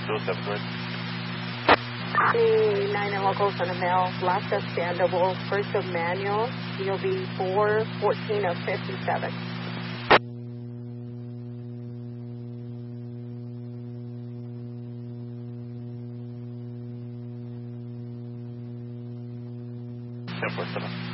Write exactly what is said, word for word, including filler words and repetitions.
two oh seven, go ahead. The nine and local son of male, last understandable, first of manual, D O B four fourteen of fifty-seven. ten four seven.